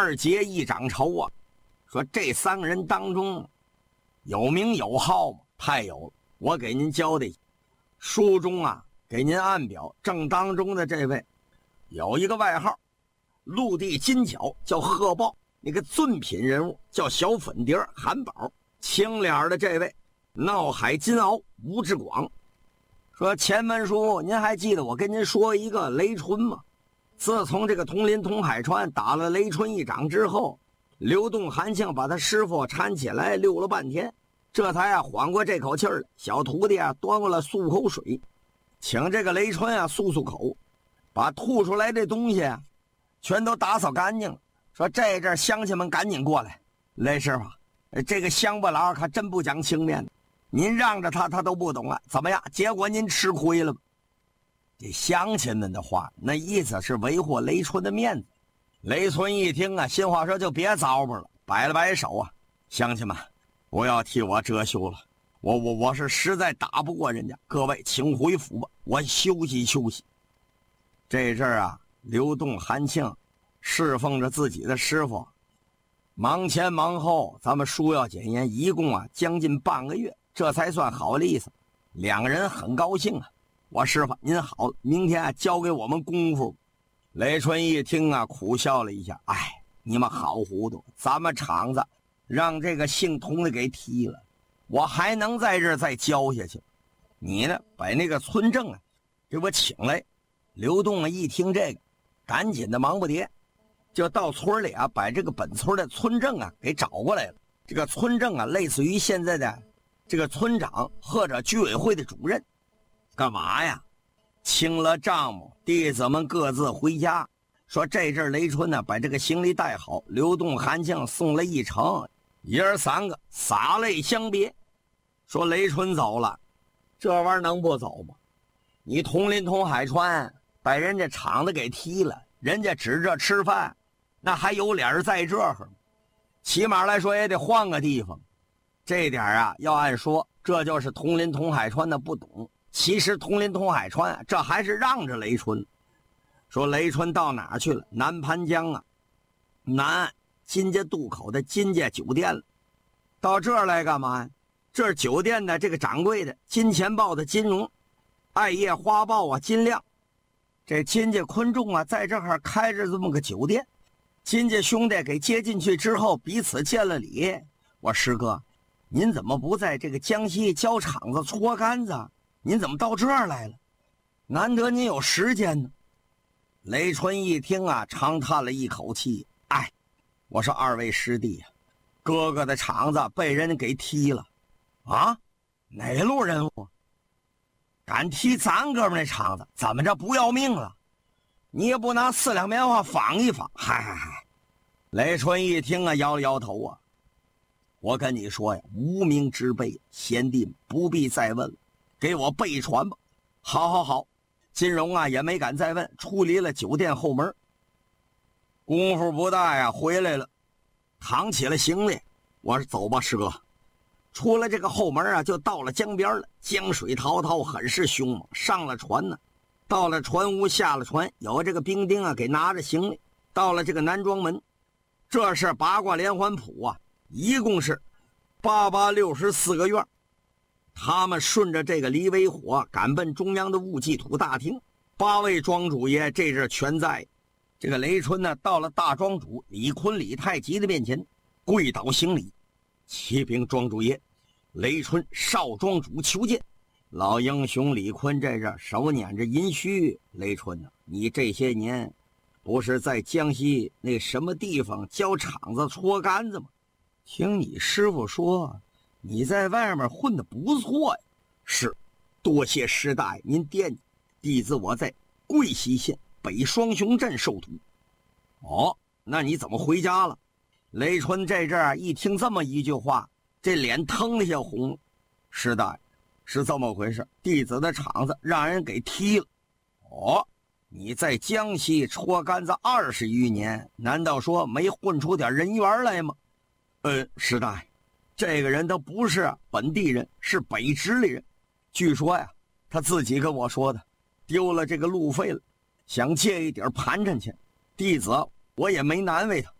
二节一掌筹啊，说这3个人当中有名有号吗？太有了，我给您交代。书中啊给您暗表，正当中的这位有一个外号，陆地金角叫贺豹，那个尊品人物叫小粉蝶韩宝，青脸的这位闹海金鳌吴志广。说前文书您还记得我跟您说一个雷春吗？自从这个佟林佟海川打了雷春一掌之后，刘洞韩庆把他师傅搀起来溜了半天，这才缓过这口气儿。小徒弟端过了漱口水，请这个雷春漱漱口，把吐出来的东西全都打扫干净了。说这阵乡亲们赶紧过来，雷师傅，这个乡巴佬可真不讲情面，您让着他都不懂啊，怎么样？结果您吃亏了吧？这乡亲们的话，那意思是维护雷春的面子。雷春一听心话说就别糟践了，摆了摆手乡亲们，不要替我遮羞了，我是实在打不过人家，各位请回府吧，我休息休息。这阵儿刘洞韩庆侍奉着自己的师傅，忙前忙后，咱们书要检验，一共将近半个月，这才算好利索。2个人很高兴我师傅您好，明天交给我们功夫。雷春一听苦笑了一下，你们好糊涂，咱们厂子让这个姓童的给踢了，我还能在这儿再教下去？你呢，把那个村正给我请来。刘洞一听这个，赶紧的忙不迭，就到村里把这个本村的村正给找过来了。这个村正类似于现在的这个村长或者居委会的主任。干嘛呀？清了账目，弟子们各自回家。说这阵雷春把这个行李带好，刘洞韩庆送了一程，爷儿3个洒泪相别。说雷春走了，这玩意儿能不走吗？你佟林佟海川把人家厂子给踢了，人家指着吃饭，那还有脸在这儿吗？起码来说也得换个地方。这点要按说这就是佟林佟海川的不懂。其实佟林佟海川这还是让着雷春。说雷春到哪儿去了？南盘江南岸金家渡口的金家酒店了。到这儿来干嘛呀？这是酒店的这个掌柜的金钱豹的金荣，爱叶花豹金亮，这金家昆仲在这儿开着这么个酒店。金家兄弟给接进去之后，彼此见了礼。我师哥，您怎么不在这个江西教场子搓杆子？您怎么到这儿来了？难得您有时间呢。雷春一听长叹了一口气，我说2位师弟哥哥的场子被人给踢了哪路人物敢踢咱哥们那场子？怎么着不要命了？你也不拿4两棉花仿一仿？雷春一听摇了摇头我跟你说呀，无名之辈，贤弟不必再问了，给我备传吧。好，金荣也没敢再问，出离了酒店后门。功夫不大回来了，扛起了行李。我说走吧师哥。出了这个后门就到了江边了，江水滔滔，很是凶猛。上了船呢，到了船屋，下了船，有这个兵丁给拿着行李，到了这个南庄门。这是八卦连环谱一共是864个院。他们顺着这个离尾火赶奔中央的务祭土大厅。8位庄主爷这阵全在。这个雷春到了大庄主李坤李太极的面前，跪倒行礼，启禀庄主爷，雷春少庄主求见。老英雄李坤这阵手捻着银须，雷春你这些年不是在江西那什么地方教场子搓杆子吗？听你师傅说你在外面混得不错呀。是，多谢师大爷您惦记，弟子我在贵溪县北双雄镇受徒。那你怎么回家了？雷春这阵一听这么一句话，这脸腾一下红了。师大爷，是这么回事，弟子的场子让人给踢了。你在江西戳杆子20余年，难道说没混出点人缘来吗？师大爷，这个人他不是本地人，是北直里人。据说呀，他自己跟我说的，丢了这个路费了，想借一点盘缠钱。弟子我也没难为他，